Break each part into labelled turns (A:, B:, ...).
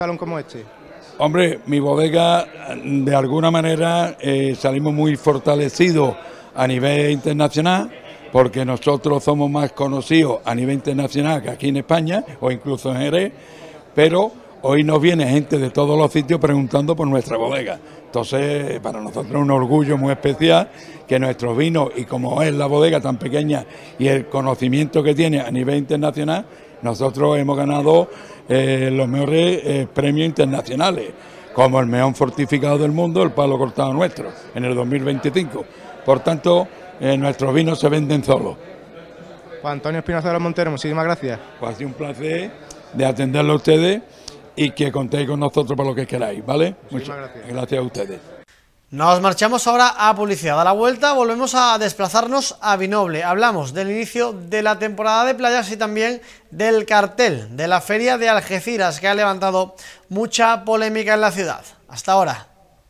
A: salón como este?
B: Hombre, mi bodega, de alguna manera, salimos muy fortalecidos a nivel internacional, porque nosotros somos más conocidos a nivel internacional que aquí en España, o incluso en Jerez, pero hoy nos viene gente de todos los sitios preguntando por nuestra bodega. Entonces, para nosotros es un orgullo muy especial que nuestros vinos, y como es la bodega tan pequeña y el conocimiento que tiene a nivel internacional, nosotros hemos ganado los mejores premios internacionales, como el mejor fortificado del mundo, el palo cortado nuestro, en el 2025. Por tanto, nuestros vinos se venden solos.
A: Pues Antonio Espinosa de los Monteros, muchísimas gracias.
B: Pues ha sido un placer de atenderlo a ustedes y que contéis con nosotros para lo que queráis, ¿vale?
A: Muchas gracias.
B: Gracias a ustedes.
C: Nos marchamos ahora a publicidad. A la vuelta volvemos a desplazarnos a Vinoble. Hablamos del inicio de la temporada de playas y también del cartel de la Feria de Algeciras, que ha levantado mucha polémica en la ciudad. Hasta ahora.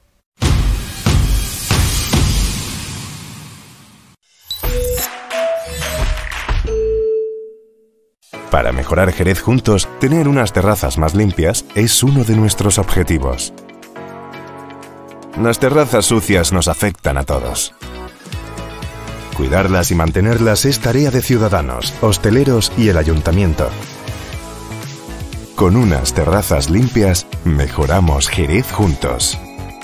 D: Para mejorar Jerez juntos, tener unas terrazas más limpias es uno de nuestros objetivos. Las terrazas sucias nos afectan a todos. Cuidarlas y mantenerlas es tarea de ciudadanos, hosteleros y el ayuntamiento. Con unas terrazas limpias, mejoramos Jerez juntos.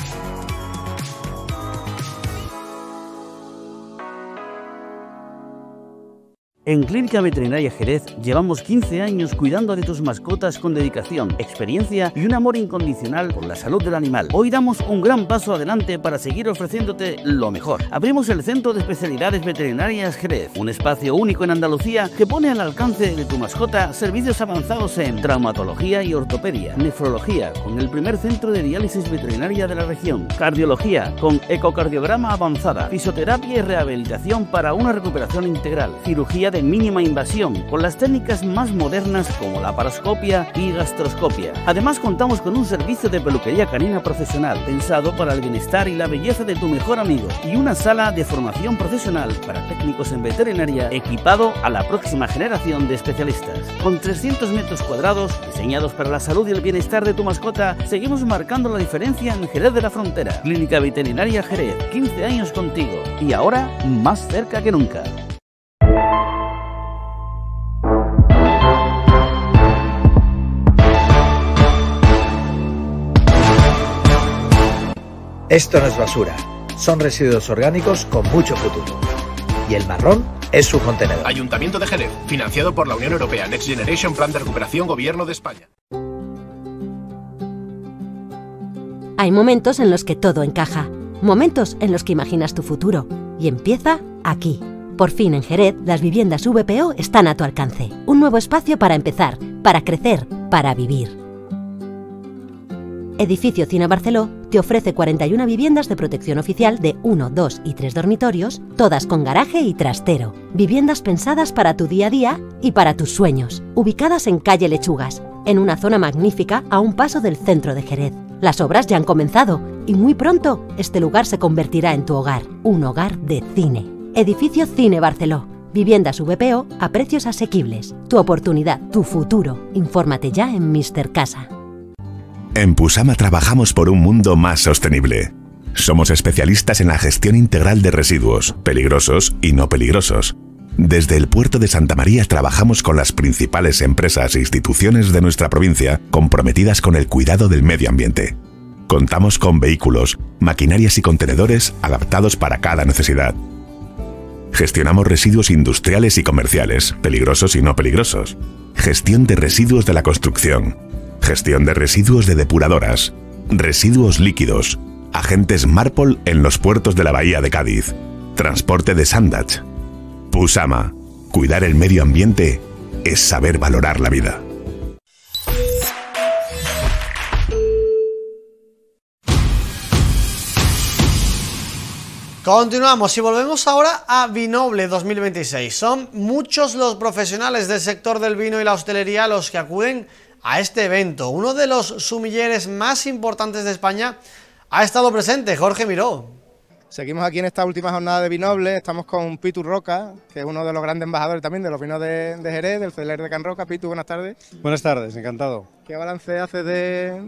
E: En Clínica Veterinaria Jerez llevamos 15 años cuidando de tus mascotas con dedicación, experiencia y un amor incondicional por la salud del animal. Hoy damos un gran paso adelante para seguir ofreciéndote lo mejor. Abrimos el Centro de Especialidades Veterinarias Jerez, un espacio único en Andalucía que pone al alcance de tu mascota servicios avanzados en traumatología y ortopedia, nefrología con el primer centro de diálisis veterinaria de la región, cardiología con ecocardiograma avanzada, fisioterapia y rehabilitación para una recuperación integral, cirugía de mínima invasión con las técnicas más modernas como la paroscopia y gastroscopia. Además contamos con un servicio de peluquería canina profesional pensado para el bienestar y la belleza de tu mejor amigo y una sala de formación profesional para técnicos en veterinaria equipado a la próxima generación de especialistas. Con 300 metros cuadrados diseñados para la salud y el bienestar de tu mascota, seguimos marcando la diferencia en Jerez de la Frontera. Clínica Veterinaria Jerez, 15 años contigo y ahora más cerca que nunca.
F: Esto no es basura, son residuos orgánicos con mucho futuro. Y el marrón es su contenedor.
G: Ayuntamiento de Jerez, financiado por la Unión Europea, Next Generation, Plan de Recuperación, Gobierno de España.
H: Hay momentos en los que todo encaja, momentos en los que imaginas tu futuro, y empieza aquí. Por fin en Jerez, las viviendas VPO están a tu alcance. Un nuevo espacio para empezar, para crecer, para vivir. Edificio Cine Barceló te ofrece 41 viviendas de protección oficial de 1, 2 y 3 dormitorios, todas con garaje y trastero. Viviendas pensadas para tu día a día y para tus sueños. Ubicadas en calle Lechugas, en una zona magnífica a un paso del centro de Jerez. Las obras ya han comenzado y muy pronto este lugar se convertirá en tu hogar, un hogar de cine. Edificio Cine Barceló. Viviendas VPO a precios asequibles. Tu oportunidad, tu futuro. Infórmate ya en Mr. Casa.
D: En Pusama trabajamos por un mundo más sostenible. Somos especialistas en la gestión integral de residuos, peligrosos y no peligrosos. Desde el puerto de Santa María trabajamos con las principales empresas e instituciones de nuestra provincia comprometidas con el cuidado del medio ambiente. Contamos con vehículos, maquinarias y contenedores adaptados para cada necesidad. Gestionamos residuos industriales y comerciales, peligrosos y no peligrosos. Gestión de residuos de la construcción. Gestión de residuos de depuradoras, residuos líquidos, agentes Marpol en los puertos de la Bahía de Cádiz, transporte de Sandach. Pusama, cuidar el medio ambiente es saber valorar la vida.
C: Continuamos y volvemos ahora a Vinoble 2026. Son muchos los profesionales del sector del vino y la hostelería los que acuden a este evento. Uno de los sumilleres más importantes de España ha estado presente, Jorge Miró.
A: Seguimos aquí en esta última jornada de Vinoble, estamos con Pitu Roca, que es uno de los grandes embajadores también de los vinos de Jerez, del Celer de Can Roca. Pitu, buenas tardes.
I: Buenas tardes, encantado.
A: ¿Qué balance haces de